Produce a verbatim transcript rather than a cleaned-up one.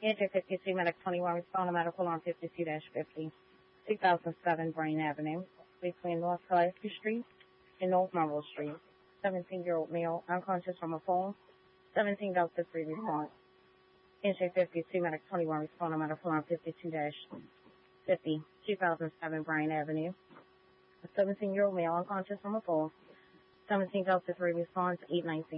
Enter fifty-two, medic twenty-one, respond to medical on fifty-two fifty, two thousand seven Brain Avenue, between North Gillespie Street and North Marble Street. seventeen-year-old male, unconscious from a fall. seventeen Delta three response. Enter fifty-two, medic twenty-one, respond to medical on fifty-two fifty, two thousand seven Brain Avenue. A seventeen-year-old male, unconscious from a fall. seventeen Delta three response, eight nineteen.